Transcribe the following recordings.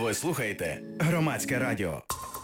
Ви слухаєте Громадське радіо.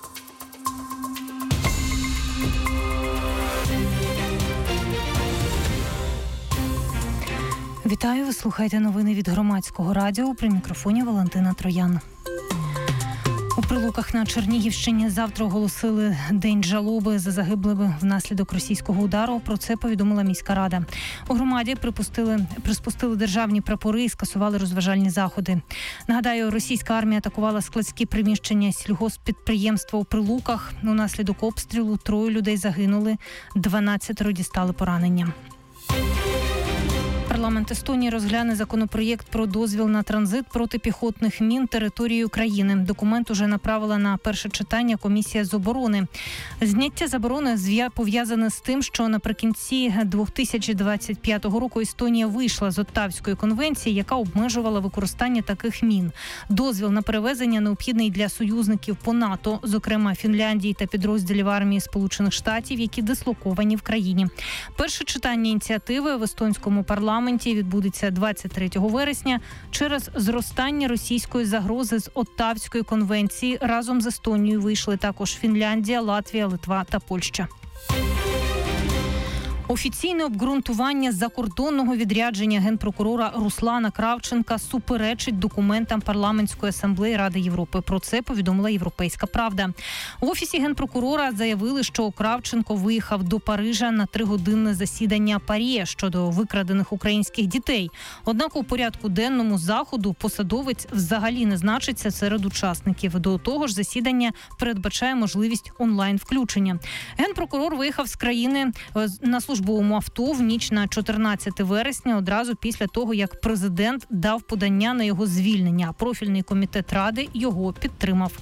Вітаю, ви слухаєте новини від Громадського радіо. При мікрофоні Валентина Троян. У Прилуках на Чернігівщині завтра оголосили День жалоби за загиблими внаслідок російського удару. Про це повідомила міська рада. У громаді приспустили державні прапори і скасували розважальні заходи. Нагадаю, російська армія атакувала складські приміщення сільгосппідприємства у Прилуках. Унаслідок обстрілу 3 людей загинули, 12 дістали поранення. Парламент Естонії розгляне законопроєкт про дозвіл на транзит протипіхотних мін територією країни. Документ уже направила на перше читання комісія з оборони. Зняття заборони пов'язане з тим, що наприкінці 2025 року Естонія вийшла з Оттавської конвенції, яка обмежувала використання таких мін. Дозвіл на перевезення необхідний для союзників по НАТО, зокрема Фінляндії та підрозділів армії Сполучених Штатів, які дислоковані в країні. Перше читання ініціативи в естонському парламенті відбудеться 23 вересня. Через зростання російської загрози з Оттавської конвенції разом з Естонією вийшли також Фінляндія, Латвія, Литва та Польща. Офіційне обґрунтування закордонного відрядження генпрокурора Руслана Кравченка суперечить документам Парламентської асамблеї Ради Європи. Про це повідомила «Європейська правда». В Офісі генпрокурора заявили, що Кравченко виїхав до Парижа на 3-годинне засідання ПАРЄ щодо викрадених українських дітей. Однак у порядку денному заходу посадовець взагалі не значиться серед учасників. До того ж, засідання передбачає можливість онлайн-включення. Генпрокурор виїхав з країни на службовому авто в ніч на 14 вересня, одразу після того, як президент дав подання на його звільнення, а профільний комітет Ради його підтримав.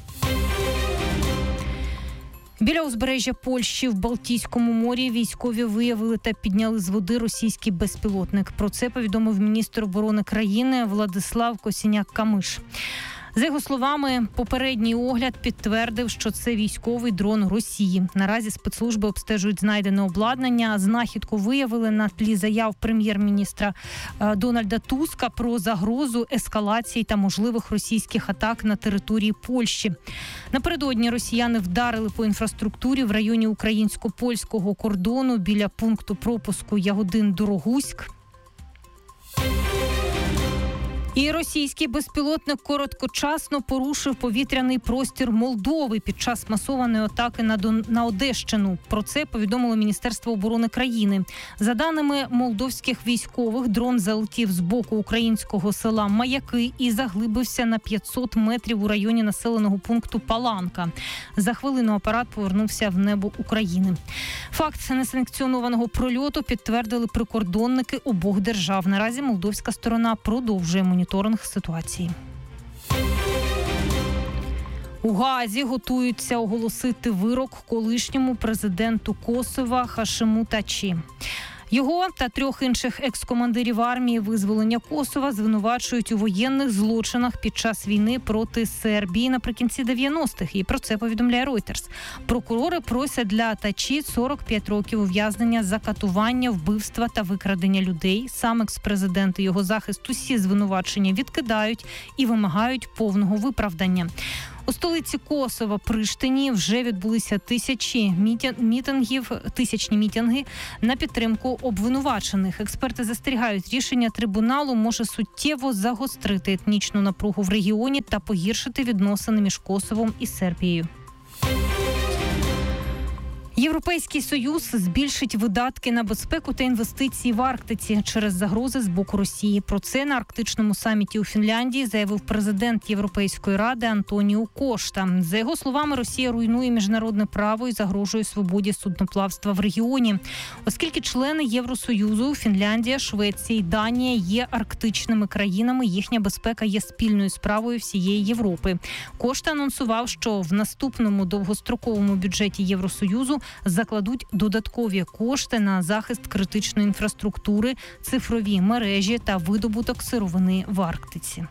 Біля узбережжя Польщі в Балтійському морі військові виявили та підняли з води російський безпілотник. Про це повідомив міністр оборони країни Владислав Косіняк-Камиш. За його словами, попередній огляд підтвердив, що це військовий дрон Росії. Наразі спецслужби обстежують знайдене обладнання. Знахідку виявили на тлі заяв прем'єр-міністра Дональда Туска про загрозу ескалації та можливих російських атак на території Польщі. Напередодні росіяни вдарили по інфраструктурі в районі українсько-польського кордону біля пункту пропуску Ягодин-Дорогуськ. І російський безпілотник короткочасно порушив повітряний простір Молдови під час масованої атаки на Одещину. Про це повідомило Міністерство оборони країни. За даними молдовських військових, дрон залетів з боку українського села Маяки і заглибився на 500 метрів у районі населеного пункту Паланка. За хвилину апарат повернувся в небо України. Факт несанкціонованого прольоту підтвердили прикордонники обох держав. Наразі молдовська сторона продовжує моніторинг ситуації. У Гаазі готуються оголосити вирок колишньому президенту Косова Хашиму Тачі. Його та 3 інших екс-командирів армії визволення Косова звинувачують у воєнних злочинах під час війни проти Сербії наприкінці 90-х. І про це повідомляє Reuters. Прокурори просять для Тачі 45 років ув'язнення за катування, вбивства та викрадення людей. Сам екс-президент і його захист усі звинувачення відкидають і вимагають повного виправдання. У столиці Косова Приштині вже відбулися тисячні мітинги на підтримку обвинувачених. Експерти застерігають, рішення трибуналу може суттєво загострити етнічну напругу в регіоні та погіршити відносини між Косовом і Сербією. Європейський Союз збільшить видатки на безпеку та інвестиції в Арктиці через загрози з боку Росії. Про це на арктичному саміті у Фінляндії заявив президент Європейської ради Антоніо Кошта. За його словами, Росія руйнує міжнародне право і загрожує свободі судноплавства в регіоні. Оскільки члени Євросоюзу, Фінляндія, Швеція і Данія є арктичними країнами, їхня безпека є спільною справою всієї Європи. Кошта анонсував, що в наступному довгостроковому бюджеті Євросоюзу закладуть додаткові кошти на захист критичної інфраструктури, цифрові мережі та видобуток сировини в Арктиці.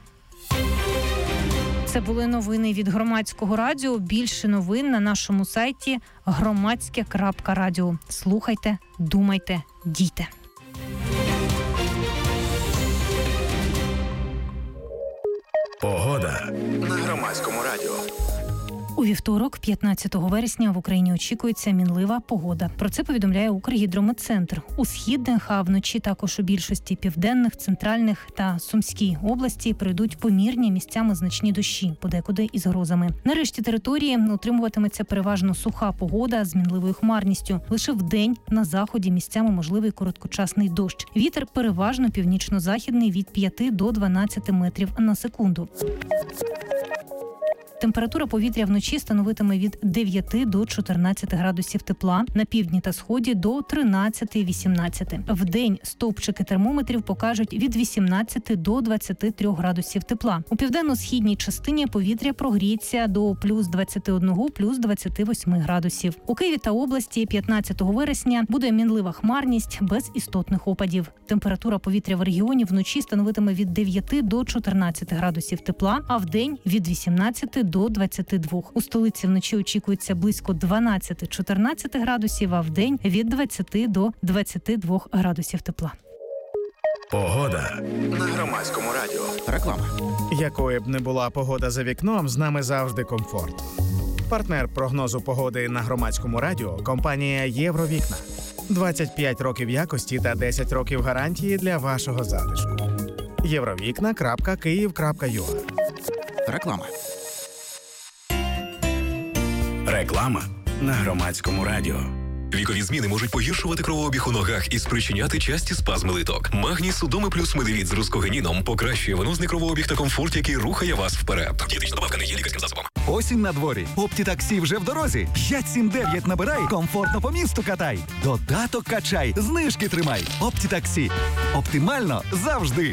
Це були новини від Громадського радіо. Більше новин на нашому сайті громадське.радіо. Слухайте, думайте, дійте. Погода на Громадському радіо. У вівторок, 15 вересня, в Україні очікується мінлива погода. Про це повідомляє Укргідрометцентр. У східних, а вночі також у більшості південних, центральних та Сумській області пройдуть помірні, місцями значні дощі, подекуди із грозами. На решті території утримуватиметься переважно суха погода з мінливою хмарністю. Лише вдень на заході місцями можливий короткочасний дощ. Вітер переважно північно-західний від 5 до 12 метрів на секунду. Температура повітря вночі становитиме від 9 до 14 градусів тепла, на півдні та сході до 13-18. Вдень стовпчики термометрів покажуть від 18 до 23 градусів тепла. У південно-східній частині повітря прогріється до плюс 21, плюс 28 градусів. У Києві та області 15 вересня буде мінлива хмарність без істотних опадів. Температура повітря в регіоні вночі становитиме від 9 до 14 градусів тепла, а вдень від 18 до 22. У столиці вночі очікується близько 12-14 градусів, а вдень від 20 до 22 градусів тепла. Погода на Громадському радіо. Реклама. Якою б не була погода за вікном, з нами завжди комфорт. Партнер прогнозу погоди на Громадському радіо – компанія «Євровікна». 25 років якості та 10 років гарантії для вашого затишку. Євровікна.Київ.ua. Реклама. Реклама на Громадському радіо. Вікові зміни можуть погіршувати кровообіг у ногах і спричиняти часті спазми литок. Магній Судоми плюс Медевіт з рускогеніном покращує венозний кровообіг та комфорт, який рухає вас вперед. Дієтична добавка не є лікарським засобом. Осінь на дворі. Оптітаксі вже в дорозі. 579 набирай, комфортно по місту катай. Додаток качай, знижки тримай. Оптітаксі. Оптимально завжди.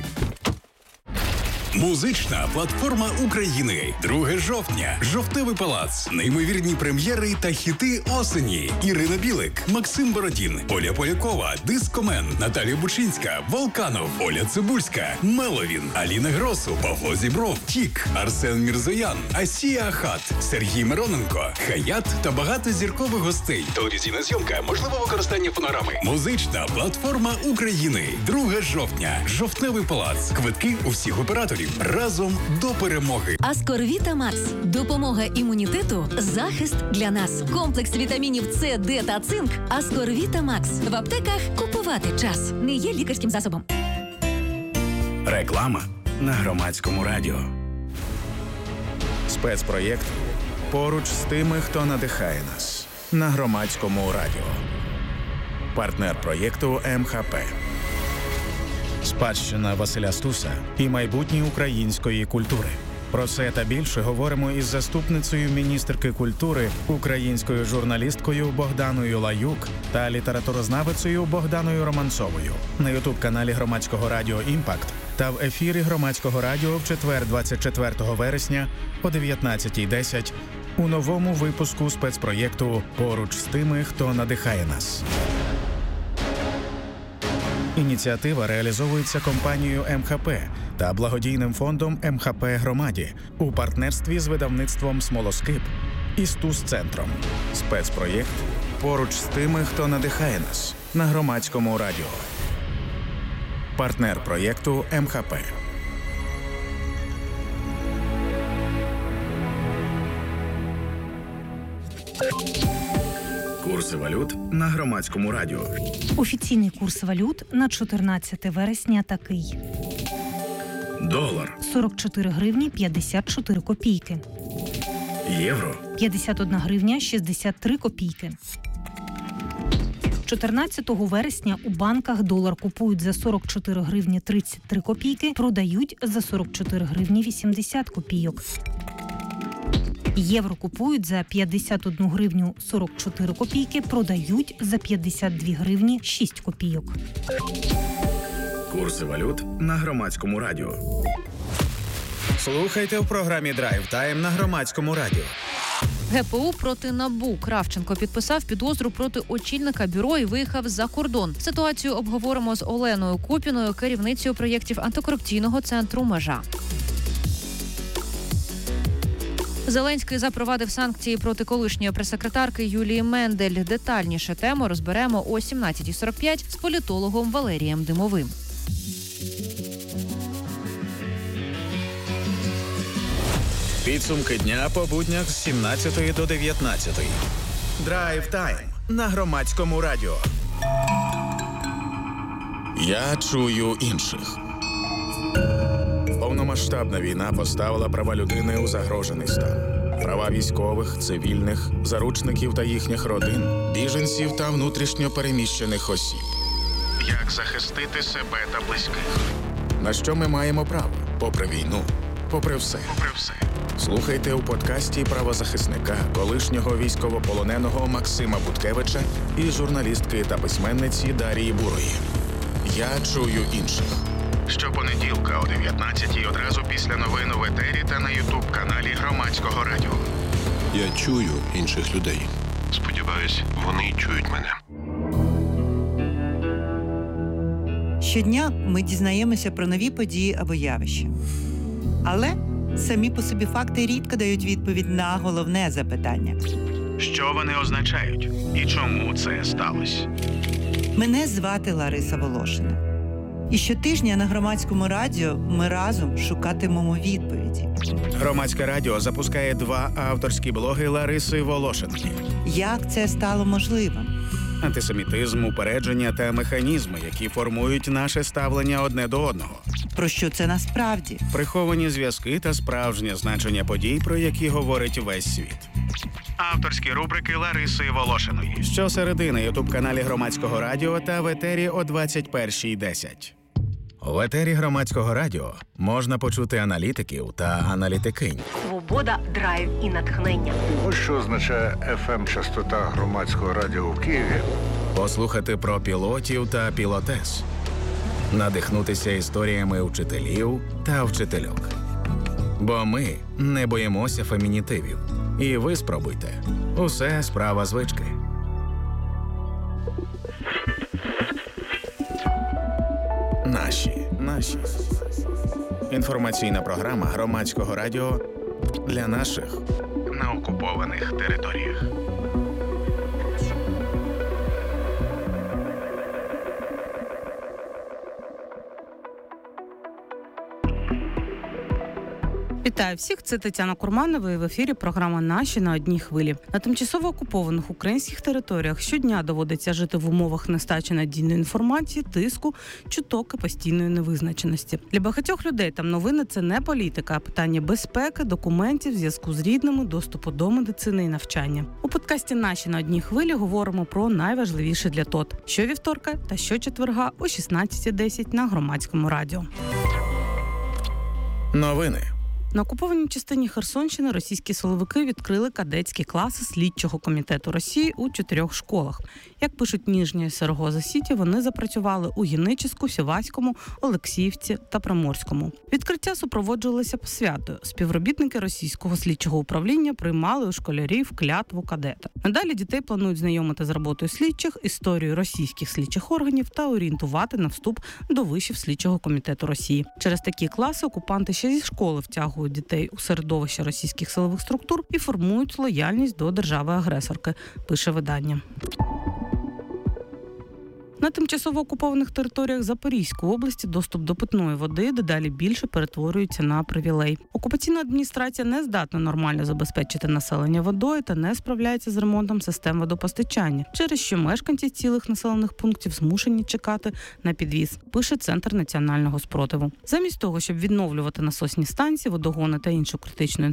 Музична платформа України. 2 жовтня. Жовтневий палац. Неймовірні прем'єри та хіти осені. Ірина Білик, Максим Бородін, Оля Полякова, Дискомен, Наталія Бучинська, Волканов, Оля Цибульська, Меловін, Аліна Гросу, Павло Зібров, Тік, Арсен Мірзоян, Асія Ахат, Сергій Мироненко, Хаят та багато зіркових гостей. Телевізійна зйомка, можливо використання фонограми. Музична платформа України. 2 жовтня. Жовтневий палац. Квитки у всіх операторів. Разом до перемоги. Аскорвіта Макс. Допомога імунітету. Захист для нас. Комплекс вітамінів С, Д та цинк. Аскорвіта Макс. В аптеках купувати час. Не є лікарським засобом. Реклама на Громадському радіо. Спецпроєкт «Поруч з тими, хто надихає нас» на Громадському радіо. Партнер проєкту МХП. Спадщина Василя Стуса і майбутнє української культури. Про це та більше говоримо із заступницею міністерки культури, українською журналісткою Богданою Лаюк та літературознавицею Богданою Романцовою на ютуб-каналі Громадського радіо «Імпакт» та в ефірі Громадського радіо в четвер 24 вересня о 19:10 у новому випуску спецпроєкту «Поруч з тими, хто надихає нас». Ініціатива реалізовується компанією МХП та благодійним фондом МХП Громаді у партнерстві з видавництвом «Смолоскип» і Стус-центром. Спецпроєкт «Поруч з тими, хто надихає нас» на Громадському радіо. Партнер проєкту МХП. Курси валют на Громадському радіо. Офіційний курс валют на 14 вересня такий. Долар. 44 гривні 54 копійки. Євро. 51 гривня 63 копійки. 14 вересня у банках долар купують за 44 гривні 33 копійки, продають за 44 гривні 80 копійок. Євро купують за 51 гривню 44 копійки, продають за 52 гривні 6 копійок. Курси валют на Громадському радіо. Слухайте в програмі «Драйв Тайм» на Громадському радіо. ГПУ проти НАБУ. Кравченко підписав підозру проти очільника бюро і виїхав за кордон. Ситуацію обговоримо з Оленою Копіною, керівницею проєктів антикорупційного центру «Межа». Зеленський запровадив санкції проти колишньої прес-секретарки Юлії Мендель. Детальніше тему розберемо о 17:45 з політологом Валерієм Димовим. Підсумки дня по буднях з 17 до 19. Драйв тайм на Громадському радіо. Я чую інших. Повномасштабна війна поставила права людини у загрожений стан. Права військових, цивільних, заручників та їхніх родин, біженців та внутрішньо переміщених осіб. Як захистити себе та близьких? На що ми маємо право? Попри війну, попри все. Слухайте у подкасті правозахисника, колишнього військовополоненого Максима Буткевича і журналістки та письменниці Дарії Бурої. Я чую інших. Щопонеділка о 19-й одразу після новин у етері та на ютуб-каналі Громадського радіо. Я чую інших людей. Сподіваюсь, вони чують мене. Щодня ми дізнаємося про нові події або явища. Але самі по собі факти рідко дають відповідь на головне запитання. Що вони означають? І чому це сталося? Мене звати Лариса Волошина. І щотижня на Громадському радіо ми разом шукатимемо відповіді. Громадське радіо запускає 2 авторські блоги Лариси Волошиної. Як це стало можливим? Антисемітизм, упередження та механізми, які формують наше ставлення одне до одного. Про що це насправді? Приховані зв'язки та справжнє значення подій, про які говорить весь світ. Авторські рубрики Лариси Волошиної. Щосереди на ютуб-каналі Громадського радіо та в етері о 21:10. В етері Громадського радіо можна почути аналітиків та аналітикинь. Свобода, драйв і натхнення. Ось що означає FM-частота Громадського радіо в Києві. Послухати про пілотів та пілотес. Надихнутися історіями вчителів та вчительок. Бо ми не боїмося фемінітивів. І ви спробуйте. Усе справа звички. Наші. Інформаційна програма Громадського радіо для наших на окупованих територіях. Вітаю всіх, це Тетяна Курманова і в ефірі програма «Наші на одній хвилі». На тимчасово окупованих українських територіях щодня доводиться жити в умовах нестачі надійної інформації, тиску, чуток і постійної невизначеності. Для багатьох людей там новини – це не політика, а питання безпеки, документів, зв'язку з рідними, доступу до медицини і навчання. У подкасті «Наші на одній хвилі» говоримо про найважливіше для ТОТ. Щовівторка та щочетверга о 16:10 на Громадському радіо. Новини. На окупованій частині Херсонщини російські силовики відкрили кадетські класи слідчого комітету Росії у 4 школах. Як пишуть Ніжнє Саргоза-Сіті, вони запрацювали у Генічеську, Сіваському, Олексіївці та Приморському. Відкриття супроводжувалося посвятою. Співробітники російського слідчого управління приймали у школярів клятву кадета. Надалі дітей планують знайомити з роботою слідчих, історією російських слідчих органів та орієнтувати на вступ до вишів слідчого комітету Росії. Через такі класи окупанти ще зі школи втягують дітей у середовище російських силових структур і формують лояльність до держави-агресорки, пише видання. На тимчасово окупованих територіях Запорізької області доступ до питної води дедалі більше перетворюється на привілей. Окупаційна адміністрація не здатна нормально забезпечити населення водою та не справляється з ремонтом систем водопостачання, через що мешканці цілих населених пунктів змушені чекати на підвіз, пише Центр національного спротиву. Замість того, щоб відновлювати насосні станції, водогони та іншу критичну